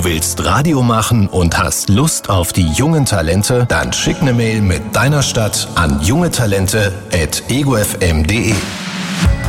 willst Radio machen und hast Lust auf die jungen Talente? Dann schick eine Mail mit deiner Stadt an jungetalente@egofm.de.